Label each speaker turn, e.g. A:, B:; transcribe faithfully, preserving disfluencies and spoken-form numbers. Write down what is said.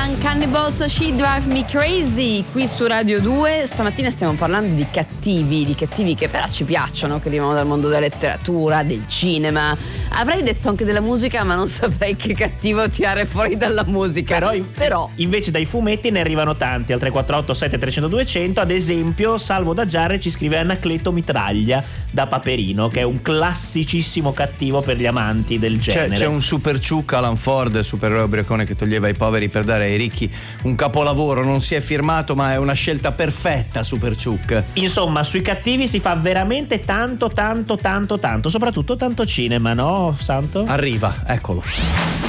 A: Young Cannibals, She Drive Me Crazy, qui su Radio due. Stamattina stiamo parlando di cattivi, di cattivi che però ci piacciono, che arrivano dal mondo della letteratura, del cinema. Avrei detto anche della musica, ma non saprei che cattivo tirare fuori dalla musica.
B: Però,
A: però
B: invece dai fumetti ne arrivano tanti al tre quattro otto sette tre zero zero due zero zero. Ad esempio Salvo da Giarre ci scrive Anacleto Mitraglia da Paperino, che è un classicissimo cattivo per gli amanti del genere.
C: C'è, c'è un super ciucca Alan Ford, supereroe ubriacone che toglieva ai poveri per dare ai ricchi un capolavoro. Non si è firmato, ma è una scelta perfetta, super ciucca.
B: Insomma, sui cattivi si fa veramente tanto tanto tanto tanto, soprattutto tanto cinema, no Santo?
C: Arriva, eccolo.